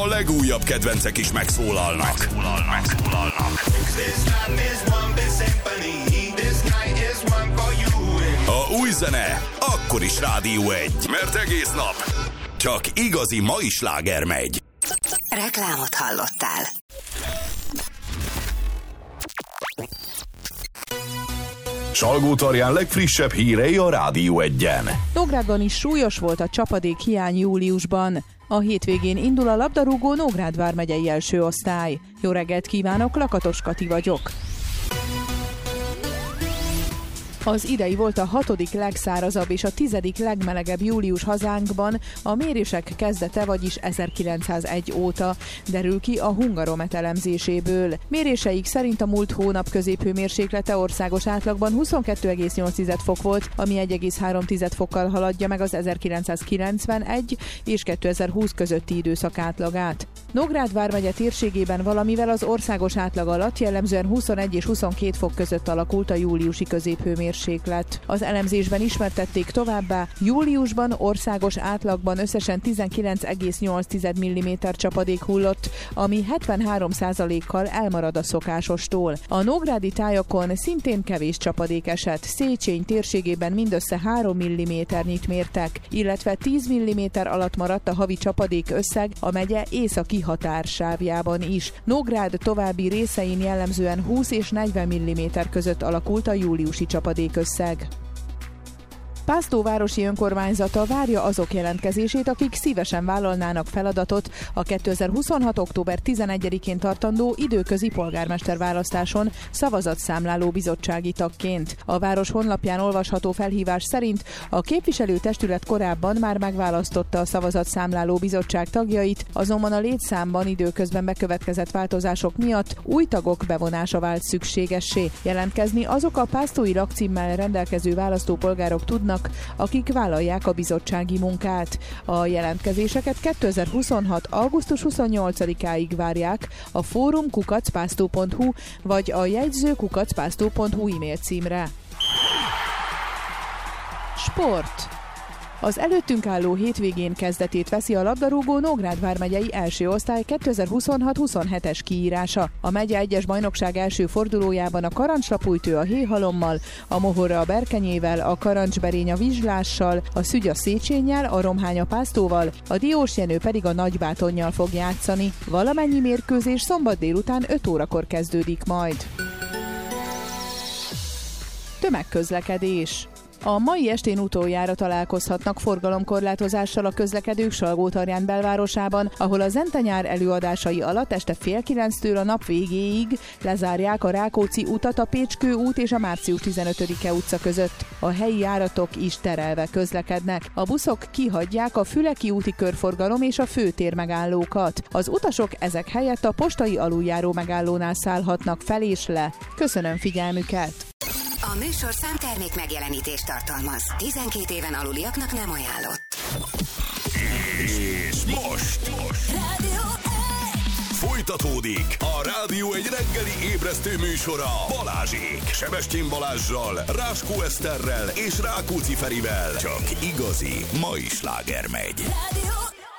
A legújabb kedvencek is megszólalnak. A új zene akkor is Rádió 1, mert egész nap csak igazi mai sláger megy. Reklámot hallottál. Salgótarján legfrissebb hírei a Rádió 1-en. Nógrádban is súlyos volt a csapadékhiány júliusban. A hétvégén indul a labdarúgó Nógrád vármegyei első osztály. Jó reggelt kívánok, Lakatos Kati vagyok. Az idei volt a 6. legszárazabb és a 10. legmelegebb július hazánkban a mérések kezdete, vagyis 1901 óta, derül ki a Hungaromet elemzéséből. Méréseik szerint a múlt hónap középhőmérséklete országos átlagban 22,8 fok volt, ami 1,3 fokkal haladja meg az 1991 és 2020 közötti időszak átlagát. Nógrád vármegye térségében valamivel az országos átlag alatt jellemzően 21 és 22 fok között alakult a júliusi középhőmérséklet. Az elemzésben ismertették továbbá, júliusban országos átlagban összesen 19,8 mm csapadék hullott, ami 73%-kal elmarad a szokásostól. A nógrádi tájakon szintén kevés csapadék esett, Széchenyi térségében mindössze 3 mm-nyit mértek, illetve 10 mm alatt maradt a havi csapadék összeg a megye északi határsávjában is. Nógrád további részein jellemzően 20 és 40 mm között alakult a júliusi csapadékösszeg. Pásztó városi önkormányzata várja azok jelentkezését, akik szívesen vállalnának feladatot a 2026. október 11-én tartandó időközi polgármesterválasztáson szavazatszámláló bizottsági tagként. A város honlapján olvasható felhívás szerint a képviselőtestület korábban már megválasztotta a szavazatszámláló bizottság tagjait, azonban a létszámban időközben bekövetkezett változások miatt új tagok bevonása vált szükségessé. Jelentkezni azok a pásztói lakcímmel rendelkező választópolgárok tudnak, akik vállalják a bizottsági munkát. A jelentkezéseket 2026. augusztus 28-áig várják a fórum@pásztó.hu vagy a jegyző@pásztó.hu e-mail címre. Sport. Az előttünk álló hétvégén kezdetét veszi a labdarúgó Nógrád vármegyei első osztály 2026-27-es kiírása. A megye egyes bajnokság első fordulójában a Karancslapújtő a Héhalommal, a Mohorra a Berkenyével, a Karancsberény a Vizslással, a Szügy a Széchennyel, a Romhány a Pásztóval, a Diósjenő pedig a Nagybátonnyal fog játszani. Valamennyi mérkőzés szombat délután 5 órakor kezdődik majd. Tömegközlekedés. A mai estén utoljára találkozhatnak forgalomkorlátozással a közlekedők Salgótarján belvárosában, ahol a Zentenyár előadásai alatt este 8:30-től a nap végéig lezárják a Rákóczi utat a Pécskő út és a Március 15-e utca között. A helyi járatok is terelve közlekednek. A buszok kihagyják a Füleki úti körforgalom és a főtér megállókat. Az utasok ezek helyett a postai aluljáró megállónál szállhatnak fel és le. Köszönöm figyelmüket! A műsorszám termék megjelenítést tartalmaz. 12 éven aluliaknak nem ajánlott. És most Rádió 1. folytatódik a Rádió 1 reggeli ébresztő műsora Balázsék. Sebestyén Balázssal, Ráskó Eszterrel és Rákóczi Ferivel. Csak igazi mai sláger megy. Rádió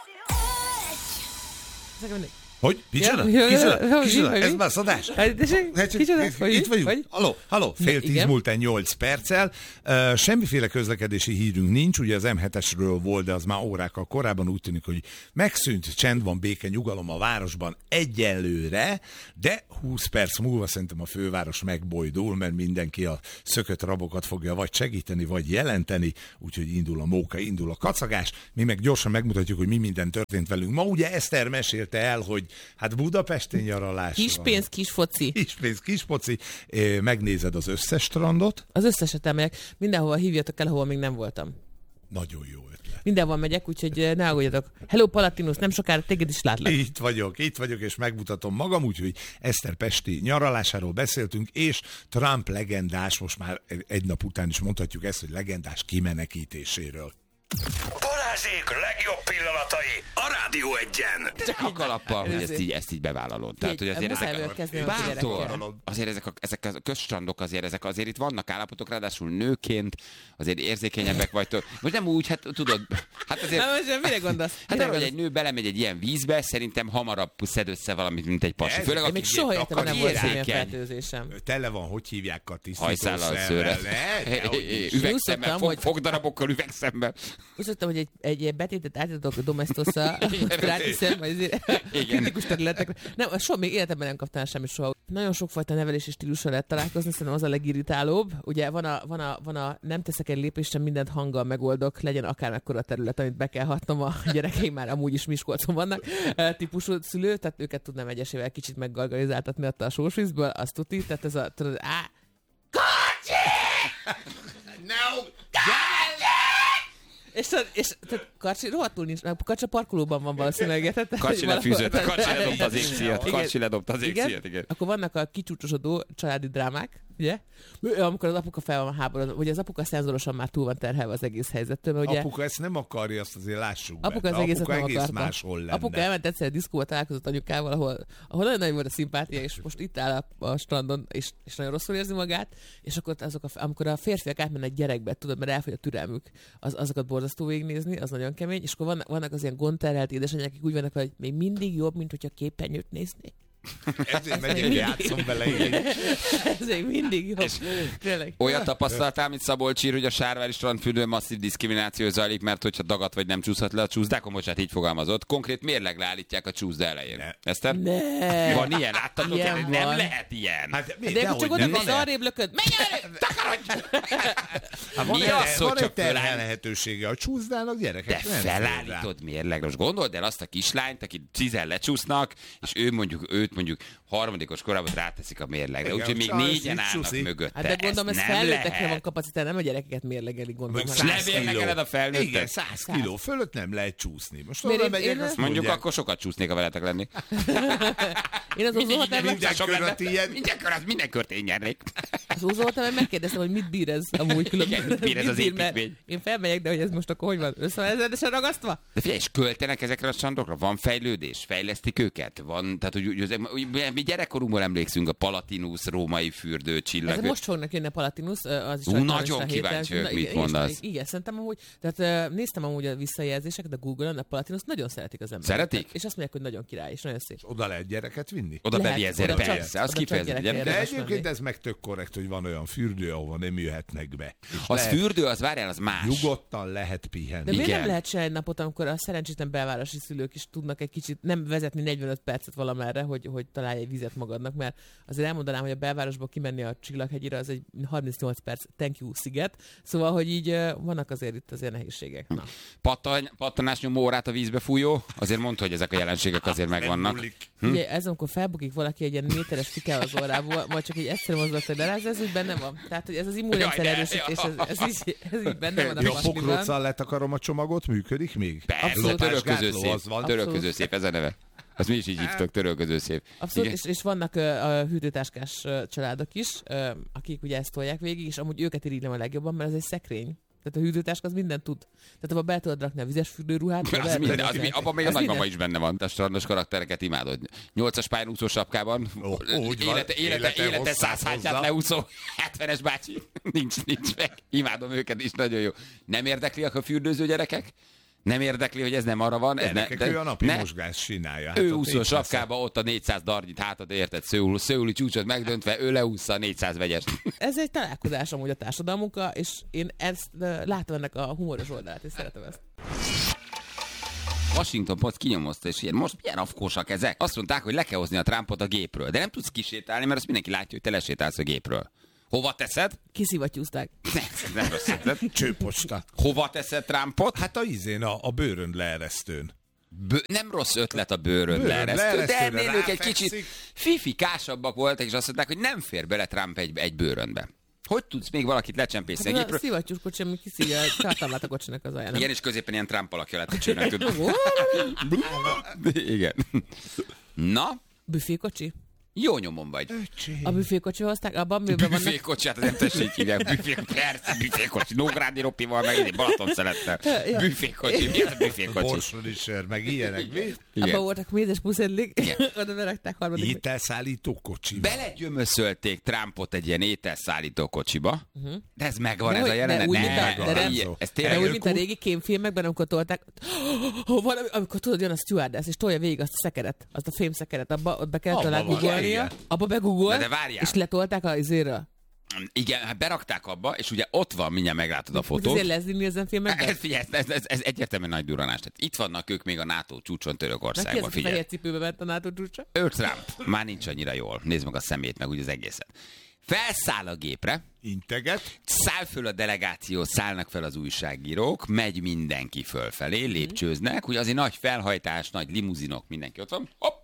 1. Hogy? Kicsoda? Ez már szadás? Itt vagyunk. Halló. Fél 10 múlt 8 perccel. Semmiféle közlekedési hírünk nincs, ugye az M7-esről volt, de az már órákkal korábban úgy tűnik, hogy megszűnt, csend van, béke, nyugalom a városban egyelőre, de 20 perc múlva szerintem a főváros megbojdul, mert mindenki a szökött rabokat fogja vagy segíteni, vagy jelenteni, úgyhogy indul a móka, indul a kacagás. Mi meg gyorsan megmutatjuk, hogy mi minden történt velünk. Ma ugye Eszter mesélte el, hogy hát Budapesten nyaralás. Kis pénz, kis foci. Kis pénz, kis foci. Megnézed az összes strandot. Az összeset elmegyek. Mindenhova hívjatok el, ahol még nem voltam. Nagyon jó ötlet. Mindenhol megyek, úgyhogy ne aggódjatok. Hello Palatinus, nem sokára téged is látlak. Itt vagyok, és megmutatom magam, úgyhogy Eszter pesti nyaralásáról beszéltünk, és Trump legendás, most már egy nap után is mondhatjuk ezt, hogy legendás kimenekítéséről. Balázsék legjobb pillanatai a Rádió Rádió Egyen. Csak a kalappal, hogy ezt így bevállalod. Tehát, hogy azért ezek a közstrandok azért itt vannak állapotok, ráadásul nőként azért érzékenyebbek vagytok. Most nem úgy, hát tudod, hát azért... Most mire gondolsz? Hát arra, hogy egy nő belemegy egy ilyen vízbe, szerintem hamarabb szed össze valamit, mint egy pasi. Főleg, én még soha értem, nem volt ilyen fertőzésem. Tele van, hogy hívják a hajszállal szőre. Üvegszemmel, fogdarabokkal üvegszemmel. Úgy szoktam, hogy egy betétet átadok a Domestosza, rátiszem, vagy kritikus területekre. Nem, soha még életemben nem kaptam semmi soha. Nagyon sokfajta nevelési stílusra lehet találkozni, szerintem az a legirritálóbb. Ugye van a nem teszek egy lépésre, mindent hanggal megoldok, legyen akármekkora terület, amit be kell hatnom, a gyerekeim már amúgy is Miskolcon vannak, típusú szülő, tehát őket tudnám egyesével kicsit meggargalizáltatni a sósvízből, azt tuti, tehát ez a tudod, Kocsi! No! És Karcsi rohadtul nincs, Karcsi a parkolóban van valószínűleg. Karcsi lefűzött, Karcsi ledobta az égszíjat, igen. Akkor vannak a kicsúcsosodó családi drámák, ugye? Amikor az apuka fel van háborodva, ugye az apuka szenzorosan már túl van terhelve az egész helyzettől. Ugye, apuka ezt nem akarja, azt azért lássuk be. Apuka az egészet nem akarta. Máshol lenne. Apuka elment egyszer a diszkóba, találkozott anyukával, ahol nagyon nagy volt a szimpátia, és most itt áll a strandon, és nagyon rosszul érzi magát, és akkor amikor a férfiak átmennek gyerekbe, tudod, mert elfogy a türelmük, azokat borzasztó végignézni, az nagyon kemény, és akkor vannak az ilyen gondterhelt édesanyák, akik úgy vannak, hogy még mindig jobb, mint hogyha képernyőt nézni. Ezért megyek, játszom bele. Ez még mindig jobb. Olyan tapasztaltál, mint Szabolcsír, hogy a Sárvári strandfürdőn masszív diszkrimináció zajlik, mert hogyha dagat vagy nem csúszhat le a csúszdákon, most hát így fogalmazott. Konkrét mérlegre állítják a csúszda elején. Eszter? Ne. Van ilyen? Láttad? Ilyen nem lehet ilyen. Hát, de csak oda az arrébb lököd. Menj el! Takarodj! Van egy terhelhetősége a csúszdának, gyerekek. De felállítod mérlegre. Most gondold el azt a kislányt, aki 10 lecsúsznak, és őt mondjuk harmadikos korában ráteszik a mérlegre. Úgyhogy még 4-en állnak mögötte. Hát de gondolom, ez felnőttekre van kapacitás, nem a gyerekeket mérlegelik, gondolom. Mérlegeled a felnőttet? Igen, 100 kiló fölött nem lehet csúszni. Most oda megyek, azt mondjuk akkor sokat csúsznék, ha veletek lenni. Én az úzóhotelben... Minden kört én nyernék. Az úzóhotelben megkérdeztem, hogy mit bír ez amúgy különböző. Bír ez az építmény. Én felmegyek, de hogy ez most akkor hogy van? Összevezedesen ragasztva? De figyelj, és költenek ezekre a strandokra? Van fejlődés? Fejlesztik őket? Van, tehát mi gyerekkorunkból emlékszünk a Palatinus, római fürdő, csillag. Ez most fognak jönni a Palatinus, az is nagyon kíváncsi vagyok, mit mondasz. Igen, szerintem amúgy, tehát néztem amúgy a visszajelzéseket a Google-on, a Palatinus nagyon szeretik az emberek. Szeretik? És azt mondják, hogy nagyon király, és nagyon szép. És oda lehet gyereket vinni? Oda beviezél, persze, az kifejezetten. De egyébként ez meg tök korrekt, hogy van olyan fürdő, ahova nem jöhetnek be. Az fürdő, az várjál, az más. Nyugodtan lehet pihenni. De miért nem lehet se egy napot, amikor a szerencsétlen belvárosi szülők is tudnak egy kicsit nem vezetni 45 percet valamerre, hogy találj egy vizet magadnak, mert azért elmondanám, hogy a belvárosból kimenni a Csillaghegyire az egy 38 perc thank you sziget, szóval, hogy így vannak azért itt azért nehézségek. Na. Pattanás nyomó órát a vízbe fújó, azért mondta, hogy ezek a jelenségek azért megvannak. Ugye ez, amikor felbukik valaki egy ilyen méteres fike az órából, majd csak egy egyszerű mozdulat, hogy ez úgy benne van. Tehát, hogy ez az immunrendszer erősítés, ez így benne van a pakliban. A pokróccal letakarom a csomagot, működik még? Persze, törölköző szép, ez a neve. Azt mi is így hívtak, törölköző szép. Abszolút, és vannak a hűtőtáskás családok is, akik ugye ezt tolják végig, és amúgy őket irigylem a legjobban, mert ez egy szekrény. Tehát a hűtőtáska az mindent tud. Tehát abban be tudod rakni a vizes fürdőruhát. Abban még a nagymama is benne van. A strandos karaktereket imádod. 8-as pályán úszó sapkában. Élete 100 hátját leúszó 70-es bácsi. Nincs meg. Imádom őket is, nagyon jó. Nem érdekli a fürdőző gyerekek? Nem érdekli, hogy ez nem arra van. Ő a napi mozgás csinálja. Hát ő úszó sapkába, ott a 400 darnyit hátad, érted? Szőuli csúcsot megdöntve, ő leúszza a 400 vegyest. Ez egy találkozás amúgy a társadalmunkkal, és én ezt látom ennek a humoros oldalát, és szeretem ezt. Washington Post kinyomozta, és ilyen, most milyen afkósak ezek? Azt mondták, hogy le kell hozni a Trumpot a gépről, de nem tudsz kisétálni, mert azt mindenki látja, hogy te lesétálsz a gépről. Hova teszed? Kiszivattyúzták. Nem rossz ötlet. Csőposta. Hova teszed Trumpot? Hát a bőrön leeresztőn. Nem rossz ötlet a bőrön leeresztő, de ennél ők egy kicsit fifikásabbak voltak, és azt mondták, hogy nem fér bele Trump egy bőrönbe. Hogy tudsz még valakit lecsempészni? Hát a szivattyús kocsi, ami kiszívja egy tartalmát a kocsinak az alján. Igen, és középen ilyen Trump alakja lett a csőnek. Igen. Na? Büfékocsi? Jó nyomon vagy. A büfékocsi hozták, abban miben vannak? Büfékocsi, hát nem tessék hívják. Persze, büfékocsi. Nógrádi Ropival, meg én Balaton szerettem. Büfékocsi, mi a büfékocsi? Borsodi sör, meg ilyenek. Abban voltak mézes puszedlik, oda berakták harmadik. Ételszállító kocsiba. Belegyömöszölték Trumpot egy ilyen ételszállító kocsiba, de ez megvan, ez a jelenet. De úgy, mint a régi kémfilmekben, amikor tolták, amikor tudod, jön a stewardess, és tolja végig azt a szekeret, azt a fémszekeret, abba be kell talán googolnia, abba begugol, és letolták az izéről. Igen, hát berakták abba, és ugye ott van, mindjárt meglátod a fotót. Ezért Leslie Nielsen filmekben? Ez egyértelműen nagy duranás. Tehát itt vannak ők még a NATO csúcson Törökországban. Ki az, fehér cipőbe ment a NATO csúcsa? Trump. Már nincs annyira jól. Nézd meg a szemét, meg úgy az egészet. Felszáll a gépre. Integet. Száll föl a delegáció, szállnak fel az újságírók, megy mindenki fölfelé, lépcsőznek. Ugye azért nagy felhajtás, nagy limuzinok, mindenki ott van. Hopp!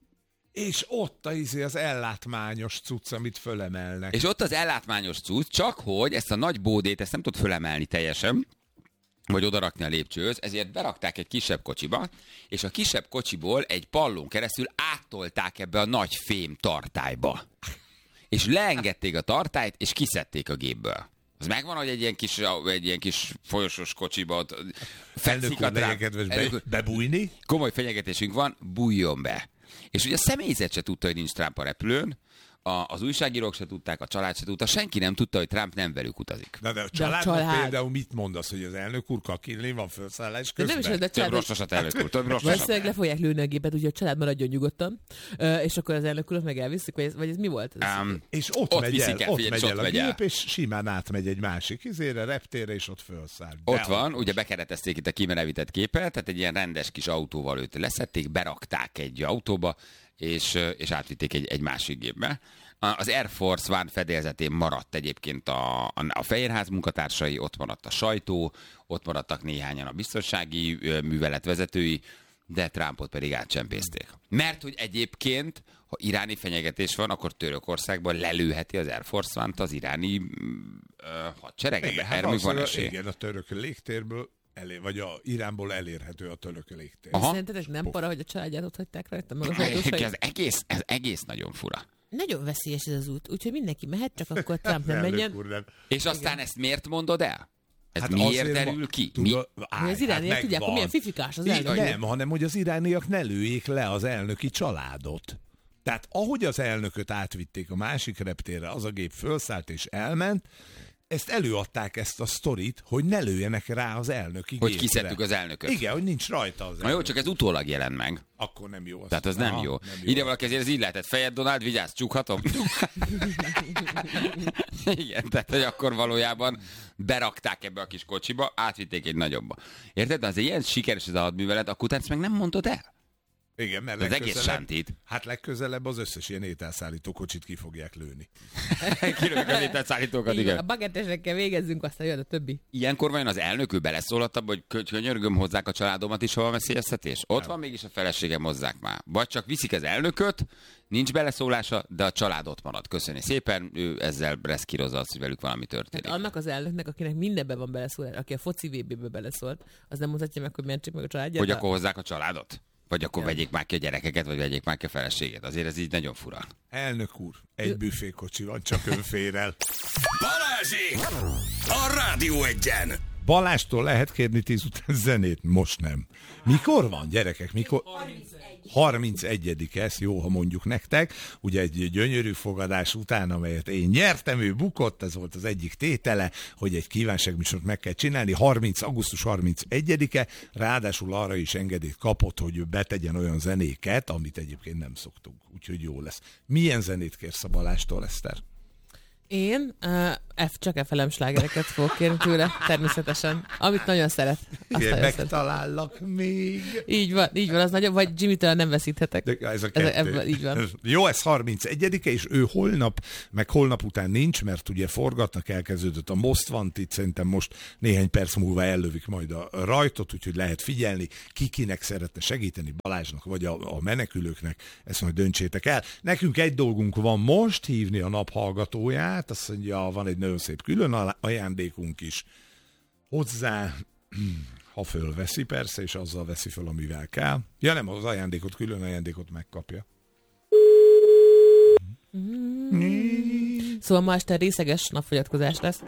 És ott az ellátmányos cucc, amit fölemelnek. És ott az ellátmányos cucc, csak hogy ezt a nagy bódét, ezt nem tud fölemelni teljesen, vagy odarakni a lépcsőhöz, ezért berakták egy kisebb kocsiba, és a kisebb kocsiból egy pallón keresztül áttolták ebbe a nagy fém tartályba. És leengedték a tartályt, és kiszedték a gépből. Az megvan, hogy egy ilyen kis folyosós kocsiba fekszik a bebújni. Komoly fenyegetésünk van, bújjon be. És ugye a személyzet se tudta, hogy nincs Trump a repülőn, az újságírók se tudták, a család se tudta, senki nem tudta, hogy Trump nem velük utazik. Na de a családnak például mit mondasz, hogy az elnök úr kakinlén van felszállás közben? Nem is, de több rostosat elnök úr, több rostosat. Valószínűleg le fogják lőni a gépet, úgyhogy a család maradjon nyugodtan, és akkor az elnök urat meg elviszik, vagy ez mi volt? És ott megy el a gép, és simán átmegy egy másik reptérre, és ott felszáll. Ott van, ugye bekeretezték itt a kimerevített képet, tehát egy ilyen rendes kis autóval őt leszették, berakták egy autóba, és átvitték egy másik gépbe. Az Air Force One fedélzetén maradt egyébként a Fehérház munkatársai, ott maradt a sajtó, ott maradtak néhányan a biztonsági művelet vezetői, de Trumpot pedig átcsempészték. Mert hogy egyébként, ha iráni fenyegetés van, akkor Törökországban lelőheti az Air Force One-t az iráni hadsereget. Erre még van esély. Igen, a török légtérből vagy a Iránból elérhető a török légtér. Szerintetek nem para, hogy a családját ott hagyták rajta? Ez egész nagyon fura. Nagyon veszélyes ez az út, úgyhogy mindenki mehet, csak akkor Trump nem menjen. És aztán ezt miért mondod el? Ez miért derül ki? Az irániak tudják, hogy milyen fifikás az elnök. Nem, hanem hogy az irániak ne lőjék le az elnöki családot. Tehát ahogy az elnököt átvitték a másik reptérre, az a gép fölszállt és elment, ezt előadták ezt a sztorit, hogy ne lőjenek rá az elnöki gépre. Hogy kiszedtük az elnököt. Igen, hogy nincs rajta az elnök. Na jó, csak ez utólag jelent meg. Akkor nem jó. Tehát az nem jó. Ide valaki ezért ez így lehetett. Fejed, Donald, vigyázz, csukhatom? Igen, tehát hogy akkor valójában berakták ebbe a kis kocsiba, átvitték egy nagyobba. Érted? De az ilyen sikeres ez a hadművelet, akkor ezt meg nem mondod el? Igen, mert az egész sántít. Hát legközelebb az összes ilyen ételszállító kocsit ki fogják lőni. Kilövik az ételszállítókat, igen. A bagettesekkel végezzünk, aztán jön a többi. Ilyenkor vajon az elnök ő beleszólhat abba, hogy könyörgöm, hozzák a családomat is, hova veszélyeztetés? Ott van mégis a feleségem, hozzák már. Vagy csak viszik az elnököt, nincs beleszólása, de a család ott marad. Köszönjük szépen, ő ezzel reszkírozza azt, hogy velük valami történik. Hát annak az elnöknek, akinek mindenben van beleszólás, aki a foci VB-be beleszólt, az nem mondhatja meg, hogy mentsék meg a családját. Hogy akkor hozzák a családot? Vagy akkor vegyék már ki a gyerekeket, vagy vegyék már ki a feleséget. Azért ez így nagyon fura. Elnök úr, egy büfékocsi van, csak ön fér el. Balázsék! A Rádió Egyen! Balástól lehet kérni 10 után zenét? Most nem. Mikor van, gyerekek? Mikor? 31. ez, jó, ha mondjuk nektek. Ugye egy gyönyörű fogadás után, amelyet én nyertem, ő bukott, ez volt az egyik tétele, hogy egy kívánságműsort meg kell csinálni. Augusztus 31-e, ráadásul arra is engedélyt kapott, hogy ő betegyen olyan zenéket, amit egyébként nem szoktunk. Úgyhogy jó lesz. Milyen zenét kérsz a Balástól, Eszter? Én csak FLM slágereket fogok kérni tőle, természetesen. Amit nagyon szeret. Megtalállak még. Így van, az nagyon, vagy Jimmy-től nem veszíthetek. De ez a kettő. Így van. Jó, ez 31-e, és ő holnap után nincs, mert ugye forgatnak, elkezdődött a Most Wanted, szerintem most néhány perc múlva ellövik majd a rajtot, úgyhogy lehet figyelni, kinek szeretne segíteni, Balázsnak, vagy a menekülőknek, ezt majd döntsétek el. Nekünk egy dolgunk van most, hívni a nap hallgatóját, azt mondja, van egy nagyon szép külön ajándékunk is hozzá, ha fölveszi persze, és azzal veszi föl, amivel kell. Ja nem, az ajándékot, külön ajándékot megkapja. Szóval ma este részeges napfogyatkozás lesz.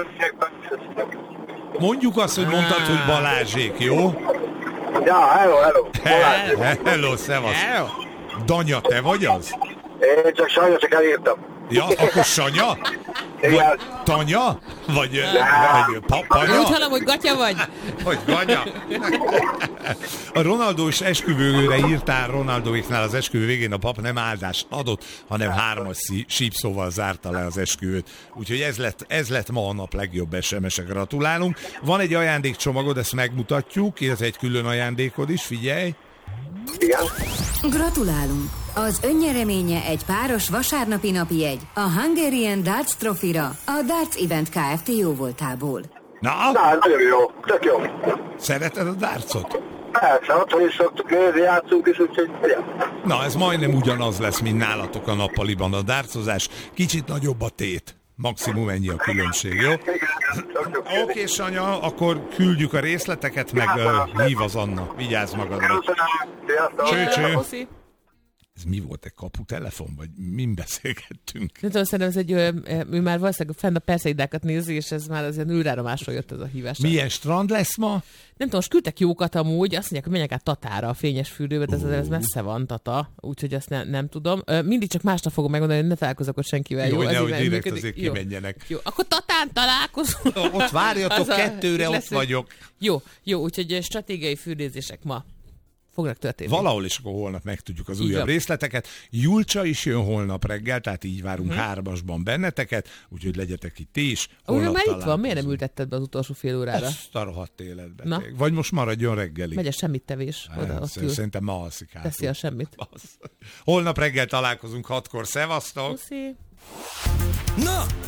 Mondjuk azt, hogy mondtad, hogy Balázsék, jó? Ja, hello. Hello, szevasz. Danya, te vagy az? Én csak Sanya, csak elírtam. Ja, akkor Sanya? Vagy Tanya? Vagy Panya? Úgy hallom, hogy gatya vagy. Hogy Ganya? A Ronaldós esküvőre írtál Ronaldóéknál az esküvő végén a pap nem áldást adott, hanem 3 sípszóval zárta le az esküvőt. Úgyhogy ez lett ma a nap legjobb SMS-e. Gratulálunk. Van egy ajándékcsomagod, ezt megmutatjuk, illetve egy külön ajándékod is, figyelj. Igen. Gratulálunk! Az önnyereménye egy páros vasárnapi napi jegy a Hungarian Darts Trophy-ra a Darts Event Kft. Jóvoltából. Na, nagyon jó, tök jó. Szereted a dartsot? Persze, otthon is szoktuk nézni, játszunk is, úgyhogy Na, ez majdnem ugyanaz lesz, mint nálatok a nappaliban a dartsozás. Kicsit nagyobb a tét. Maximum ennyi a különbség, jó? Oké, Sanya, akkor küldjük a részleteket, meg hív az Anna. Vigyázz magadra. Cső. Ez mi volt, egy kaputelefon, vagy min beszélgettünk? Nem tudom, szerintem ez ő már valószínűleg fenn a perszeidákat nézi, és ez már az ilyen űráromásról jött ez a hívás. Milyen strand lesz ma? Nem tudom, most küldtek jókat amúgy, azt mondják, hogy menjek át Tatára, a fényes fürdőbe, de ez messze van, Tata, úgyhogy ezt nem tudom. Mindig csak másnap fogom megmondani, hogy ne találkozok ott senkivel. Jó, nehogy direkt azért kimenjenek. Jó, akkor Tatán találkozunk. Ott várjatok, 2-re ott vagyok. Jó, úgyhogy stratégiai fürdőzések ma fognak történni. Valahol is akkor holnap megtudjuk az újabb részleteket. Julcsa is jön holnap reggel, tehát így várunk 3-asban benneteket, úgyhogy legyetek itt ti is. Holnap már itt van, miért nem ültetted be az utolsó fél órára? Ezt a rohadt életbe. Vagy most maradjon reggelig. Megy a semmit tevés. Szerintem ma alszik hátul. Teszi a semmit. Holnap reggel találkozunk 6-kor. Szevasztok! Puszi. Na,